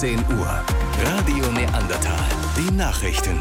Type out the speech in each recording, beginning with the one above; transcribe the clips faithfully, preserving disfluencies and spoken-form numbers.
zehn Uhr. Radio Neandertal. Die Nachrichten.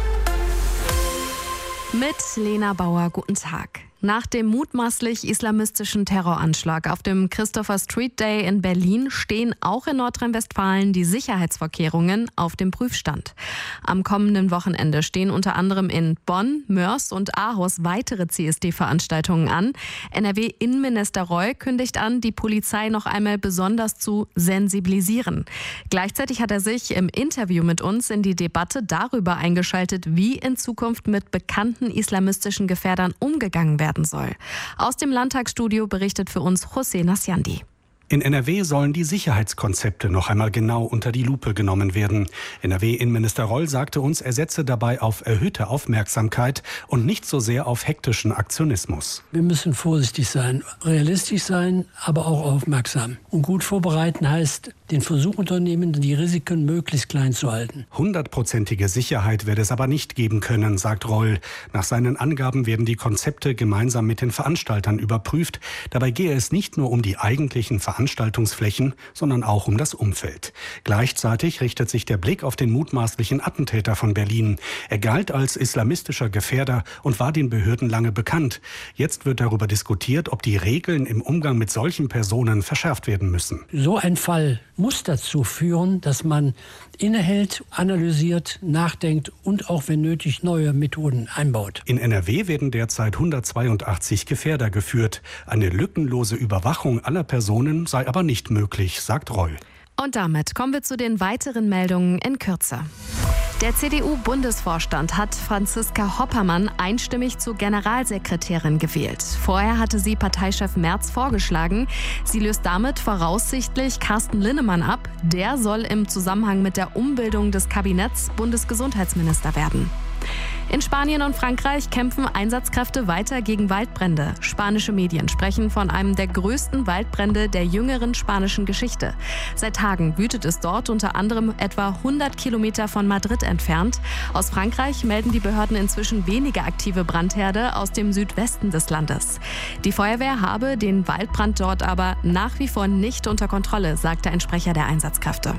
Mit Lena Bauer, guten Tag. Nach dem mutmaßlich islamistischen Terroranschlag auf dem Christopher Street Day in Berlin stehen auch in Nordrhein-Westfalen die Sicherheitsvorkehrungen auf dem Prüfstand. Am kommenden Wochenende stehen unter anderem in Bonn, Mörs und Aarhus weitere C S D-Veranstaltungen an. N R W-Innenminister Reul kündigt an, die Polizei noch einmal besonders zu sensibilisieren. Gleichzeitig hat er sich im Interview mit uns in die Debatte darüber eingeschaltet, wie in Zukunft mit bekannten islamistischen Gefährdern umgegangen werden soll. Aus dem Landtagsstudio berichtet für uns Hossein Nasjandi. In N R W sollen die Sicherheitskonzepte noch einmal genau unter die Lupe genommen werden. N R W-Innenminister Reul sagte uns, er setze dabei auf erhöhte Aufmerksamkeit und nicht so sehr auf hektischen Aktionismus. Wir müssen vorsichtig sein, realistisch sein, aber auch aufmerksam. Und gut vorbereiten heißt, den Versuch unternehmen, die Risiken möglichst klein zu halten. Hundertprozentige Sicherheit werde es aber nicht geben können, sagt Reul. Nach seinen Angaben werden die Konzepte gemeinsam mit den Veranstaltern überprüft. Dabei gehe es nicht nur um die eigentlichen Veranstaltungsflächen, sondern auch um das Umfeld. Gleichzeitig richtet sich der Blick auf den mutmaßlichen Attentäter von Berlin. Er galt als islamistischer Gefährder und war den Behörden lange bekannt. Jetzt wird darüber diskutiert, ob die Regeln im Umgang mit solchen Personen verschärft werden müssen. So ein Fall muss dazu führen, dass man innehält, analysiert, nachdenkt und auch, wenn nötig, neue Methoden einbaut. In N R W werden derzeit hundertzweiundachtzig Gefährder geführt. Eine lückenlose Überwachung aller Personen sei aber nicht möglich, sagt Reul. Und damit kommen wir zu den weiteren Meldungen in Kürze. Der C D U-Bundesvorstand hat Franziska Hoppermann einstimmig zur Generalsekretärin gewählt. Vorher hatte sie Parteichef Merz vorgeschlagen. Sie löst damit voraussichtlich Carsten Linnemann ab. Der soll im Zusammenhang mit der Umbildung des Kabinetts Bundesgesundheitsminister werden. In Spanien und Frankreich kämpfen Einsatzkräfte weiter gegen Waldbrände. Spanische Medien sprechen von einem der größten Waldbrände der jüngeren spanischen Geschichte. Seit Tagen wütet es dort, unter anderem etwa hundert Kilometer von Madrid entfernt. Aus Frankreich melden die Behörden inzwischen weniger aktive Brandherde aus dem Südwesten des Landes. Die Feuerwehr habe den Waldbrand dort aber nach wie vor nicht unter Kontrolle, sagte ein Sprecher der Einsatzkräfte.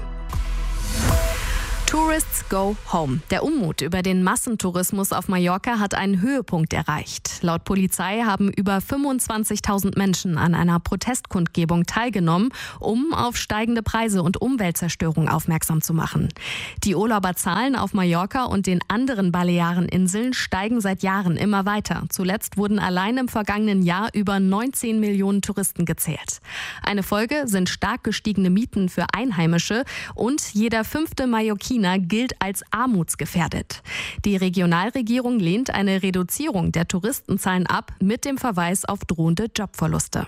Tourists go home. Der Unmut über den Massentourismus auf Mallorca hat einen Höhepunkt erreicht. Laut Polizei haben über fünfundzwanzigtausend Menschen an einer Protestkundgebung teilgenommen, um auf steigende Preise und Umweltzerstörung aufmerksam zu machen. Die Urlauberzahlen auf Mallorca und den anderen Baleareninseln steigen seit Jahren immer weiter. Zuletzt wurden allein im vergangenen Jahr über neunzehn Millionen Touristen gezählt. Eine Folge sind stark gestiegene Mieten für Einheimische und jeder fünfte Mallorquiner gilt als armutsgefährdet. Die Regionalregierung lehnt eine Reduzierung der Touristenzahlen ab mit dem Verweis auf drohende Jobverluste.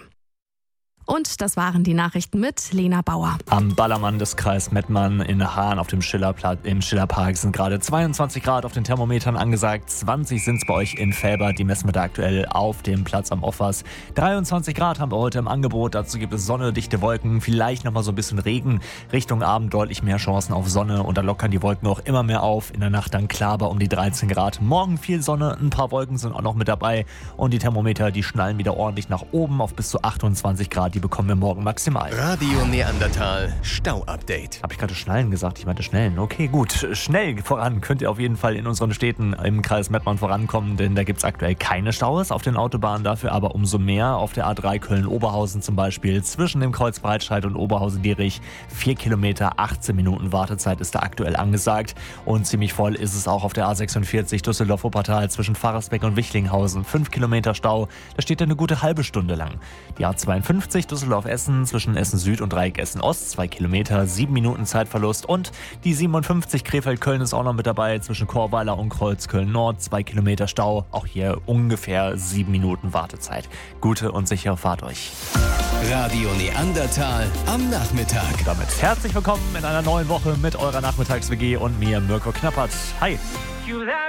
Und das waren die Nachrichten mit Lena Bauer. Am Ballermann des Kreis Mettmann in Hahn auf dem Schillerplatz im Schillerpark sind gerade zweiundzwanzig Grad auf den Thermometern angesagt. zwanzig sind es bei euch in Velbert. Die messen wir da aktuell auf dem Platz am Offers. dreiundzwanzig Grad haben wir heute im Angebot. Dazu gibt es Sonne, dichte Wolken, vielleicht nochmal so ein bisschen Regen. Richtung Abend deutlich mehr Chancen auf Sonne und da lockern die Wolken auch immer mehr auf. In der Nacht dann klar bei um die dreizehn Grad. Morgen viel Sonne, ein paar Wolken sind auch noch mit dabei. Und die Thermometer, die schnallen wieder ordentlich nach oben auf bis zu achtundzwanzig Grad. Die bekommen wir morgen maximal. Radio Neandertal Stau-Update. Habe ich gerade schnallen gesagt? Ich meinte schnellen. Okay, gut. Schnell voran könnt ihr auf jeden Fall in unseren Städten im Kreis Mettmann vorankommen, denn da gibt es aktuell keine Staus auf den Autobahnen, dafür aber umso mehr auf der A drei Köln-Oberhausen zum Beispiel. Zwischen dem Kreuz Breitscheid und Oberhausen-Dierich vier Kilometer, achtzehn Minuten Wartezeit ist da aktuell angesagt. Und ziemlich voll ist es auch auf der A sechsundvierzig Düsseldorf-Wuppertal zwischen Pfarrersbeck und Wichlinghausen. fünf Kilometer Stau, da steht er eine gute halbe Stunde lang. Die A zweiundfünfzig Düsseldorf Essen zwischen Essen Süd und Dreieck Essen Ost, zwei Kilometer, sieben Minuten Zeitverlust. Und die siebenundfünfzig Krefeld-Köln ist auch noch mit dabei, zwischen Chorweiler und Kreuzköln Nord, zwei Kilometer Stau. Auch hier ungefähr sieben Minuten Wartezeit. Gute und sichere Fahrt euch. Radio Neandertal am Nachmittag. Damit herzlich willkommen in einer neuen Woche mit eurer Nachmittags-W G und mir, Mirko Knappert. Hi!